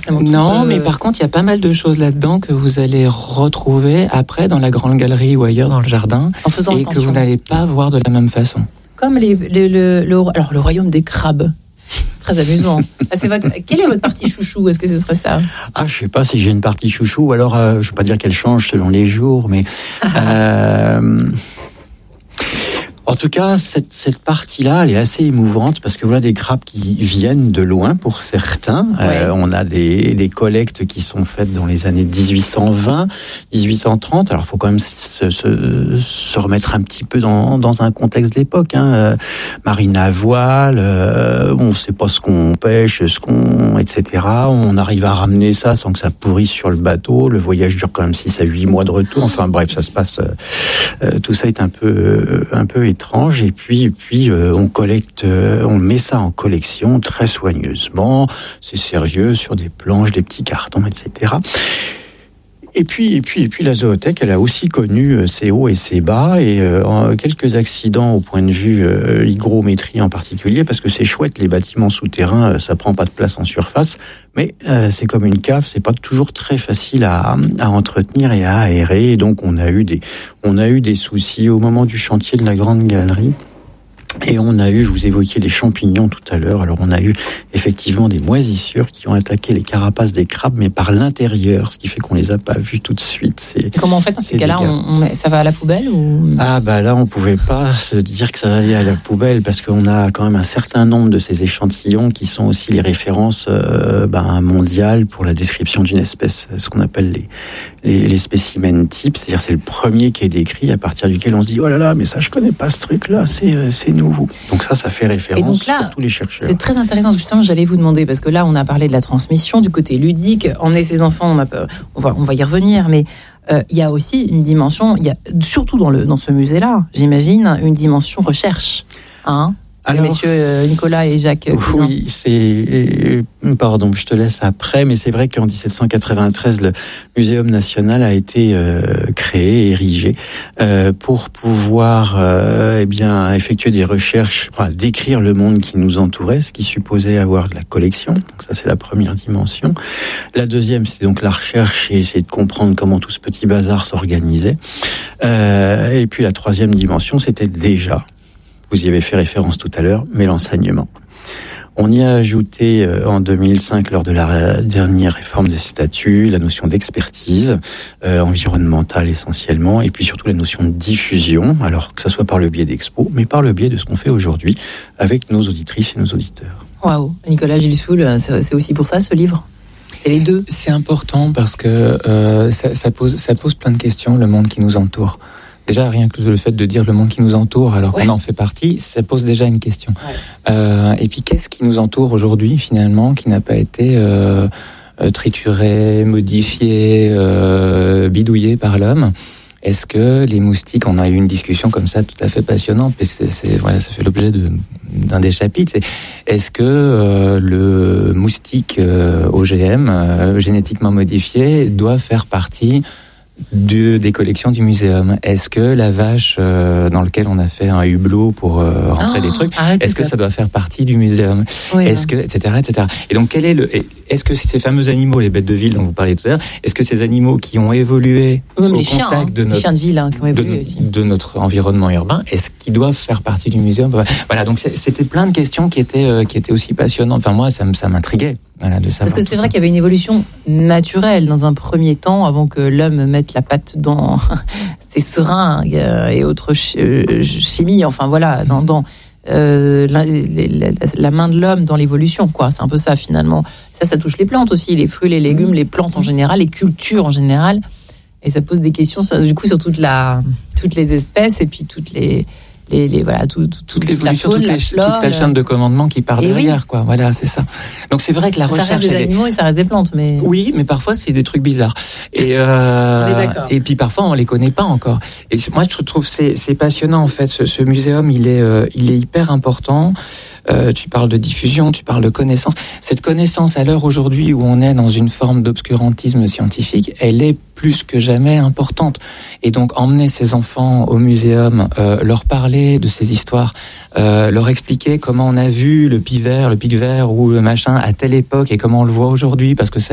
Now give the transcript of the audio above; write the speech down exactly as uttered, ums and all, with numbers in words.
forcément tout. Non, euh... mais par contre, il y a pas mal de choses là-dedans que vous allez retrouver après dans la grande galerie ou ailleurs dans le jardin, en faisant et attention. que vous n'allez pas voir de la même façon. Comme les, les, le, le, alors, le royaume des crabes. Très amusant. Ah, c'est votre... Quelle est votre partie chouchou ? Est-ce que ce serait ça ? Ah, je sais pas si j'ai une partie chouchou. Alors, euh, je vais pas dire qu'elle change selon les jours, mais euh, en tout cas, cette, cette partie-là, elle est assez émouvante parce que voilà des crabes qui viennent de loin pour certains. Ouais. Euh, on a des, des collectes qui sont faites dans les années dix-huit cent vingt, dix-huit cent trente. Alors, il faut quand même se, se, se remettre un petit peu dans, dans un contexte d'époque. Hein. Euh, marine à voile, euh, on ne sait pas ce qu'on pêche, ce qu'on, et cetera. On arrive à ramener ça sans que ça pourrisse sur le bateau. Le voyage dure quand même six à huit mois de retour. Enfin, bref, ça se passe. Euh, tout ça est un peu, euh, un peu étrange, et puis, et puis euh, on collecte, euh, on met ça en collection très soigneusement, c'est sérieux, sur des planches, des petits cartons, et cetera. Et puis, et puis, et puis, la zoothèque, elle a aussi connu ses hauts et ses bas, et euh, quelques accidents au point de vue euh, hygrométrie en particulier, parce que c'est chouette, les bâtiments souterrains, ça prend pas de place en surface, mais euh, c'est comme une cave, c'est pas toujours très facile à, à entretenir et à aérer, et donc on a eu des, on a eu des soucis au moment du chantier de la grande galerie. Et on a eu, vous évoquiez des champignons tout à l'heure, alors on a eu effectivement des moisissures qui ont attaqué les carapaces des crabes, mais par l'intérieur, ce qui fait qu'on les a pas vus tout de suite. C'est, et comment on fait dans ces cas-là, on, on met, ça va à la poubelle ou... Ah bah là, on pouvait pas se dire que ça va aller à la poubelle, parce qu'on a quand même un certain nombre de ces échantillons qui sont aussi les références euh, bah, mondiales pour la description d'une espèce, ce qu'on appelle les, les, les spécimens types, c'est-à-dire c'est le premier qui est décrit, à partir duquel on se dit « Oh là là, mais ça je connais pas ce truc-là, c'est, c'est nouveau ». Donc ça, ça fait référence et donc là, pour tous les chercheurs. C'est très intéressant, justement, j'allais vous demander, parce que là, on a parlé de la transmission, du côté ludique, emmener ses enfants, on, a, on, va, on va y revenir, mais il euh, y a aussi une dimension, y a, surtout dans, le, dans ce musée-là, j'imagine, une dimension recherche, hein. Alors, messieurs Nicolas et Jacques Cuisin. Oui, c'est... Pardon, je te laisse après, mais c'est vrai qu'en dix-sept cent quatre-vingt-treize, le Muséum national a été euh, créé, érigé, euh, pour pouvoir euh, eh bien, effectuer des recherches, enfin, décrire le monde qui nous entourait, ce qui supposait avoir de la collection. Donc ça, c'est la première dimension. La deuxième, c'est donc la recherche et essayer de comprendre comment tout ce petit bazar s'organisait. Euh, et puis la troisième dimension, c'était déjà... Vous y avez fait référence tout à l'heure, mais l'enseignement. On y a ajouté euh, en deux mille cinq, lors de la dernière réforme des statuts, la notion d'expertise euh, environnementale essentiellement, et puis surtout la notion de diffusion, alors que ce soit par le biais d'expos, mais par le biais de ce qu'on fait aujourd'hui avec nos auditrices et nos auditeurs. Waouh, Nicolas Gilsoul, c'est, c'est aussi pour ça ce livre ? C'est les deux ? C'est important parce que euh, ça, ça, pose, ça pose plein de questions, le monde qui nous entoure. Déjà, rien que le fait de dire le monde qui nous entoure, alors ouais. qu'on en fait partie, ça pose déjà une question. Ouais. Euh, et puis, qu'est-ce qui nous entoure aujourd'hui, finalement, qui n'a pas été euh, trituré, modifié, euh, bidouillé par l'homme ? Est-ce que les moustiques, on a eu une discussion comme ça tout à fait passionnante, mais c'est, c'est, voilà, ça fait l'objet de, d'un des chapitres, c'est est-ce que euh, le moustique euh, O G M, euh, génétiquement modifié, doit faire partie De, des collections du muséum? Est-ce que la vache euh, dans laquelle on a fait un hublot pour euh, rentrer oh, des trucs, est-ce que ça doit faire partie du muséum? Oui, est-ce que, et cetera, et cetera. Et donc, quel est le, est-ce que ces fameux animaux, les bêtes de ville dont vous parliez tout à l'heure, est-ce que ces animaux qui ont évolué Même au les contact chiens, hein, de notre, les chiens de ville hein, qui ont évolué de, aussi. de notre environnement urbain, est-ce qu'ils doivent faire partie du muséum? Voilà, donc c'était plein de questions qui étaient euh, qui étaient aussi passionnantes. Enfin, moi, ça, ça m'intriguait. Voilà, de Parce que c'est vrai ça. Qu'il y avait une évolution naturelle dans un premier temps, avant que l'homme mette la patte dans ses seringues et autres chimies, enfin voilà, dans, dans euh, la, la, la main de l'homme dans l'évolution, quoi. C'est un peu ça finalement. Ça, ça touche les plantes aussi, les fruits, les légumes, les plantes en général, les cultures en général. Et ça pose des questions sur, du coup sur toute la, toutes les espèces et puis toutes les... Les, les, voilà, tout, tout, toute l'évolution, la faune, toute, les, la flore, toute la chaîne de commandement qui part derrière, oui. quoi. Voilà, c'est ça. Donc c'est vrai que la ça recherche. Ça reste des animaux est... et ça reste des plantes, mais. Oui, mais parfois c'est des trucs bizarres. Et euh, et puis parfois on les connaît pas encore. Et moi je trouve c'est c'est passionnant en fait. Ce, ce muséum, il est euh, il est hyper important. Euh, tu parles de diffusion, tu parles de connaissance. Cette connaissance, à l'heure aujourd'hui où on est dans une forme d'obscurantisme scientifique, elle est plus que jamais importante. Et donc, emmener ces enfants au muséum, euh, leur parler de ces histoires, euh, leur expliquer comment on a vu le pivert, le pic vert ou le machin à telle époque et comment on le voit aujourd'hui, parce que ça